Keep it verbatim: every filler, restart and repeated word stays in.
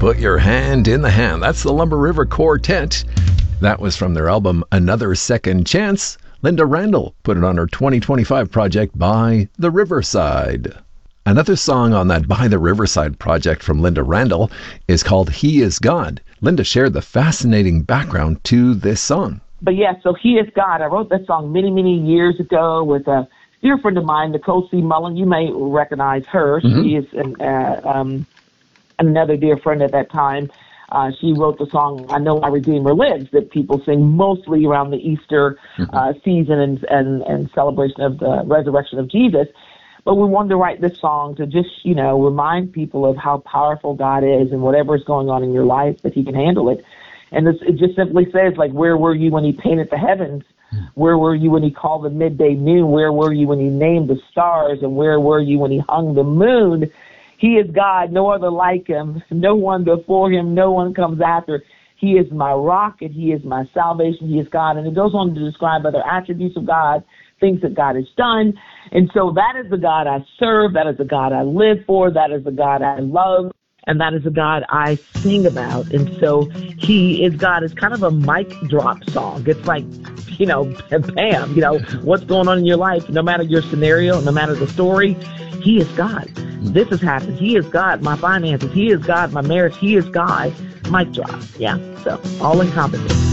Put Your Hand in the Hand. That's the Lumber River Quartet. That was from their album Another Second Chance. Linda Randall put it on her twenty twenty-five project By the Riverside. Another song on that By the Riverside project from Linda Randall is called He Is God. Linda shared the fascinating background to this song. But yeah, so He Is God. I wrote that song many, many years ago with a dear friend of mine, Nicole C. Mullen. You may recognize her. Mm-hmm. She is an, uh, um, another dear friend at that time. Uh, she wrote the song I Know My Redeemer Lives that people sing mostly around the Easter mm-hmm. uh, season and, and, and celebration of the resurrection of Jesus. But we wanted to write this song to just, you know, remind people of how powerful God is and whatever is going on in your life, that He can handle it. And this, it just simply says, like, where were you when He painted the heavens? Where were you when He called the midday noon? Where were you when He named the stars? And where were you when He hung the moon? He is God, no other like Him, no one before Him, no one comes after. He is my rock and He is my salvation. He is God. And it goes on to describe other attributes of God, things that God has done. And so that is the God I serve. That is the God I live for. That is the God I love. And that is the God I sing about. And so He is God. It's kind of a mic drop song. It's like, you know, bam, you know, what's going on in your life, no matter your scenario, no matter the story, He is God. This has happened. He is God. My finances. He is God. My marriage. He is God. Mic drop. Yeah. So all encompassing.